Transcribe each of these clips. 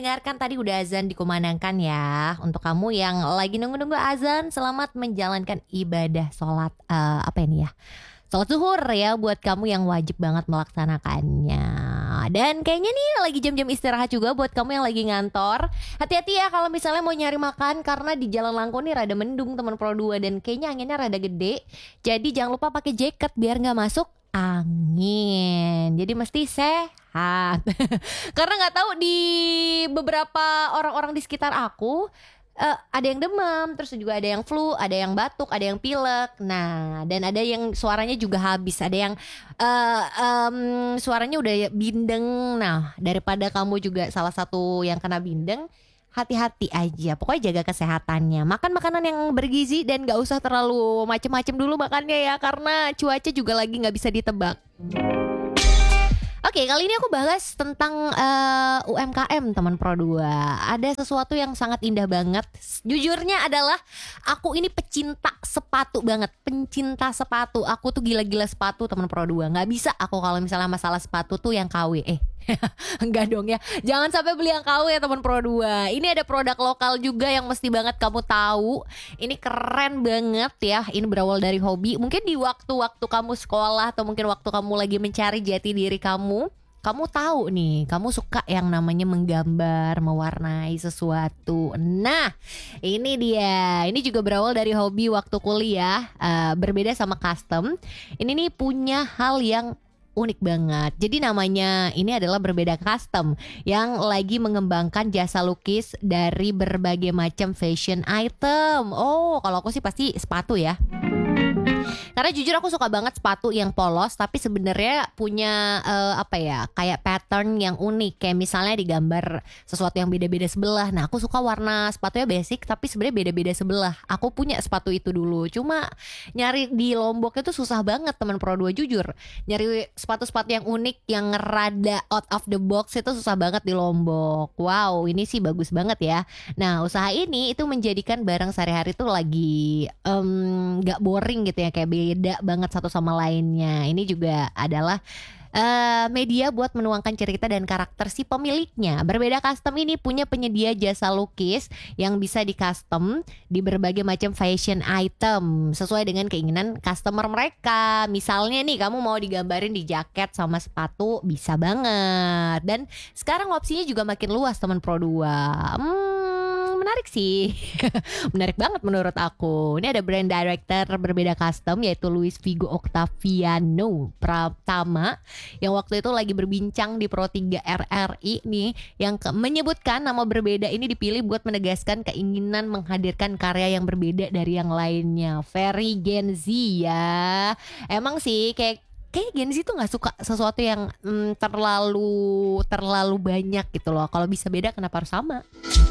mendengarkan tadi udah azan dikumandangkan ya. Untuk kamu yang lagi nunggu-nunggu azan, selamat menjalankan ibadah sholat apa ini ya? Sholat zuhur ya buat kamu yang wajib banget melaksanakannya. Dan kayaknya nih lagi jam-jam istirahat juga buat kamu yang lagi ngantor. Hati-hati ya kalau misalnya mau nyari makan karena di Jalan Langko nih rada mendung teman Pro 2 dan kayaknya anginnya rada gede. Jadi jangan lupa pakai jaket biar nggak masuk angin. Jadi mesti sehat. Karena nggak tahu di beberapa orang-orang di sekitar aku ada yang demam, terus juga ada yang flu, ada yang batuk, ada yang pilek. Nah, dan ada yang suaranya juga habis, ada yang suaranya udah bindeng. Nah, daripada kamu juga salah satu yang kena bindeng, hati-hati aja. Pokoknya jaga kesehatannya. Makan makanan yang bergizi dan gak usah terlalu macem-macem dulu makannya ya, karena cuaca juga lagi gak bisa ditebak. Oke, kali ini aku bahas tentang UMKM teman Pro 2. Ada sesuatu yang sangat indah banget. Jujurnya adalah aku ini pecinta sepatu banget. Pencinta sepatu. Aku tuh gila-gila sepatu teman Pro 2. Gak bisa aku kalau misalnya masalah sepatu tuh yang KW. Enggak dong ya. Jangan sampai beli yang KW ya teman Pro 2. Ini ada produk lokal juga yang mesti banget kamu tahu. Ini keren banget ya. Ini berawal dari hobi. Mungkin di waktu-waktu kamu sekolah atau mungkin waktu kamu lagi mencari jati diri kamu tahu nih, kamu suka yang namanya menggambar, mewarnai sesuatu. Nah, ini dia. Ini juga berawal dari hobi waktu kuliah. Berbeda sama custom. Ini nih punya hal yang unik banget. Jadi namanya ini adalah Berbeda Custom yang lagi mengembangkan jasa lukis dari berbagai macam fashion item. Oh, kalau aku sih pasti sepatu ya. Karena jujur aku suka banget sepatu yang polos tapi sebenarnya punya kayak pattern yang unik. Kayak misalnya digambar sesuatu yang beda-beda sebelah. Nah, aku suka warna sepatunya basic tapi sebenarnya beda-beda sebelah. Aku punya sepatu itu dulu. Cuma nyari di Lombok itu susah banget teman Pro 2 jujur. Nyari sepatu-sepatu yang unik yang rada out of the box itu susah banget di Lombok. Wow, ini sih bagus banget ya. Nah, usaha ini itu menjadikan barang sehari-hari tuh lagi gak boring gitu ya, kayak beda banget satu sama lainnya. Ini juga adalah media buat menuangkan cerita dan karakter si pemiliknya. Berbeda Custom ini punya penyedia jasa lukis yang bisa di custom di berbagai macam fashion item sesuai dengan keinginan customer mereka. Misalnya nih kamu mau digambarin di jaket sama sepatu, bisa banget. Dan sekarang opsinya juga makin luas teman Pro 2. Menarik sih. Menarik banget menurut aku. Ini ada brand director Berbeda Custom yaitu Luis Vigo Octaviano Pratama yang waktu itu lagi berbincang di Pro 3 RRI nih, yang menyebutkan nama Berbeda ini dipilih buat menegaskan keinginan menghadirkan karya yang berbeda dari yang lainnya. Very Gen Z ya. Emang sih kayak Gen Z tuh nggak suka sesuatu yang terlalu banyak gitu loh. Kalau bisa beda kenapa harus sama?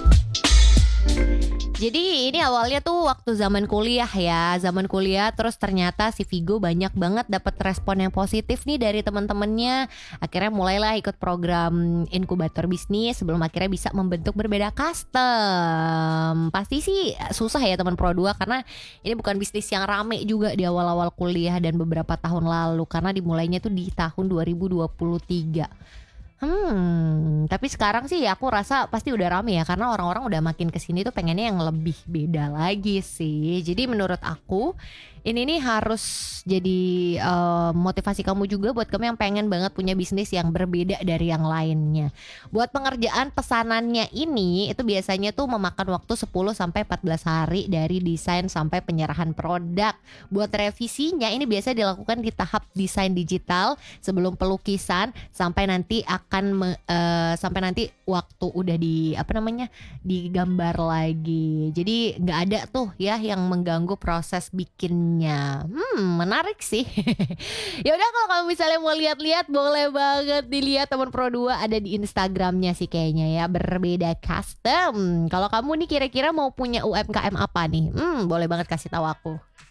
Jadi ini awalnya tuh waktu zaman kuliah ya, terus ternyata si Vigo banyak banget dapat respon yang positif nih dari teman-temannya. Akhirnya mulailah ikut program inkubator bisnis sebelum akhirnya bisa membentuk Berbeda Custom. Pasti sih susah ya teman Pro 2 karena ini bukan bisnis yang rame juga di awal-awal kuliah dan beberapa tahun lalu karena dimulainya tuh di tahun 2023. Tapi sekarang sih aku rasa pasti udah rame ya karena orang-orang udah makin kesini tuh pengennya yang lebih beda lagi sih. Jadi menurut aku ini nih harus jadi motivasi kamu juga buat kamu yang pengen banget punya bisnis yang berbeda dari yang lainnya. Buat pengerjaan pesanannya ini itu biasanya tuh memakan waktu 10 sampai 14 hari dari desain sampai penyerahan produk. Buat revisinya ini biasa dilakukan di tahap desain digital sebelum pelukisan sampai nanti sampai nanti waktu udah digambar lagi. Jadi nggak ada tuh ya yang mengganggu proses bikinnya. Menarik sih. Ya udah kalau kamu misalnya mau lihat-lihat boleh banget dilihat teman Pro 2 ada di Instagramnya sih kayaknya ya, Berbeda Custom. Kalau kamu nih kira-kira mau punya UMKM apa nih? Boleh banget kasih tahu aku.